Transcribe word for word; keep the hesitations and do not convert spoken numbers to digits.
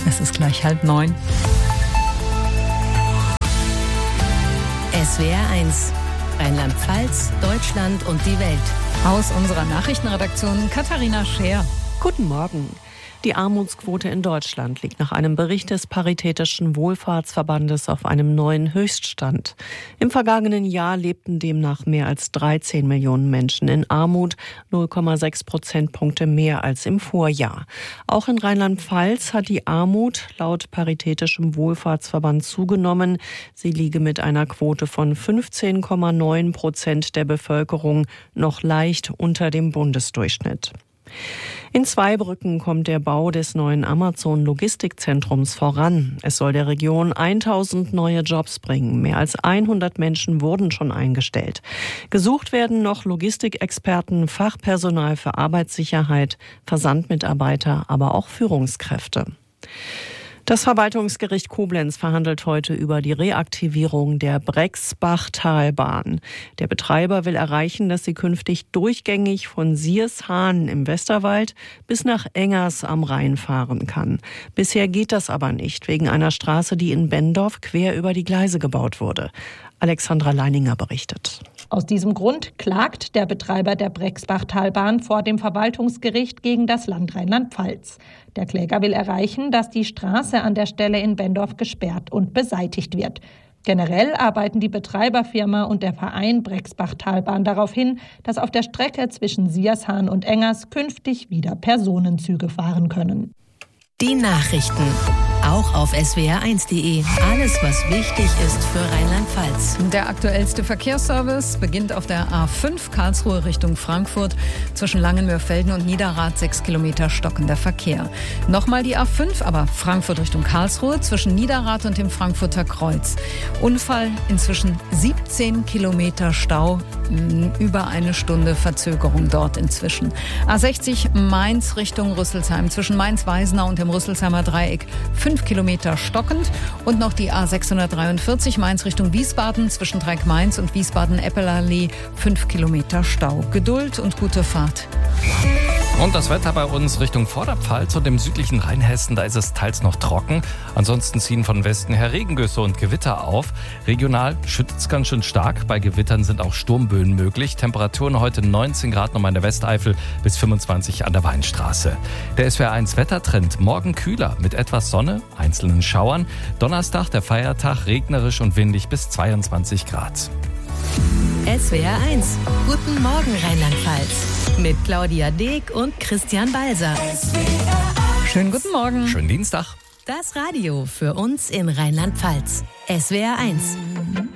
Es ist gleich halb neun. S W R eins, Rheinland-Pfalz, Deutschland und die Welt. Aus unserer Nachrichtenredaktion Katharina Scheer. Guten Morgen. Die Armutsquote in Deutschland liegt nach einem Bericht des Paritätischen Wohlfahrtsverbandes auf einem neuen Höchststand. Im vergangenen Jahr lebten demnach mehr als dreizehn Millionen Menschen in Armut, null Komma sechs Prozentpunkte mehr als im Vorjahr. Auch in Rheinland-Pfalz hat die Armut laut Paritätischem Wohlfahrtsverband zugenommen. Sie liege mit einer Quote von fünfzehn Komma neun Prozent der Bevölkerung noch leicht unter dem Bundesdurchschnitt. In Zweibrücken kommt der Bau des neuen Amazon-Logistikzentrums voran. Es soll der Region tausend neue Jobs bringen. Mehr als hundert Menschen wurden schon eingestellt. Gesucht werden noch Logistikexperten, Fachpersonal für Arbeitssicherheit, Versandmitarbeiter, aber auch Führungskräfte. Das Verwaltungsgericht Koblenz verhandelt heute über die Reaktivierung der Brexbach-Talbahn. Der Betreiber will erreichen, dass sie künftig durchgängig von Siershahn im Westerwald bis nach Engers am Rhein fahren kann. Bisher geht das aber nicht, wegen einer Straße, die in Benndorf quer über die Gleise gebaut wurde. Alexandra Leininger berichtet. Aus diesem Grund klagt der Betreiber der Brexbach-Talbahn vor dem Verwaltungsgericht gegen das Land Rheinland-Pfalz. Der Kläger will erreichen, dass die Straße an der Stelle in Benndorf gesperrt und beseitigt wird. Generell arbeiten die Betreiberfirma und der Verein Brexbach-Talbahn darauf hin, dass auf der Strecke zwischen Siershahn und Engers künftig wieder Personenzüge fahren können. Die Nachrichten, auch auf S W R eins punkt de. Alles, was wichtig ist für Rheinland-Pfalz. Der aktuellste Verkehrsservice beginnt auf der A fünf Karlsruhe Richtung Frankfurt. Zwischen Langenmörfelden und Niederrad sechs Kilometer stockender Verkehr. Nochmal die A fünf, aber Frankfurt Richtung Karlsruhe zwischen Niederrad und dem Frankfurter Kreuz. Unfall, inzwischen siebzehn Kilometer Stau, über eine Stunde Verzögerung dort inzwischen. A sechzig Mainz Richtung Rüsselsheim zwischen Mainz-Weisenau und dem Rüsselsheimer Dreieck fünf Kilometer stockend und noch die A sechshundertdreiundvierzig Mainz Richtung Wiesbaden zwischen Dreieck-Mainz und Wiesbaden-Eppelallee fünf Kilometer Stau. Geduld und gute Fahrt. Und das Wetter bei uns Richtung Vorderpfalz und im südlichen Rheinhessen, da ist es teils noch trocken. Ansonsten ziehen von Westen her Regengüsse und Gewitter auf. Regional schüttet es ganz schön stark. Bei Gewittern sind auch Sturmböen möglich. Temperaturen heute neunzehn Grad nochmal in der Westeifel bis fünfundzwanzig an der Weinstraße. Der S W R eins Wettertrend, morgen kühler mit etwas Sonne, einzelnen Schauern. Donnerstag, der Feiertag, regnerisch und windig bis zweiundzwanzig Grad. S W R eins. Guten Morgen Rheinland-Pfalz. Mit Claudia Deek und Christian Balser. Schönen guten Morgen. Schönen Dienstag. Das Radio für uns in Rheinland-Pfalz. S W R eins.